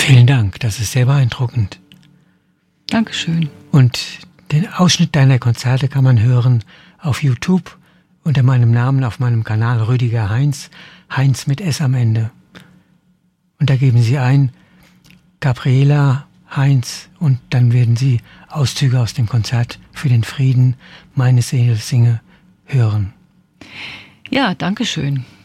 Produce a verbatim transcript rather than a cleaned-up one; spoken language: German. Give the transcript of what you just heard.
Vielen Dank, das ist sehr beeindruckend. Dankeschön. Und den Ausschnitt deiner Konzerte kann man hören auf YouTube unter meinem Namen auf meinem Kanal Rüdiger Heinz, Heinz mit S am Ende. Und da geben Sie ein Gabriela Heinz und dann werden Sie Auszüge aus dem Konzert für den Frieden Meine Seele singe hören. Ja, danke schön.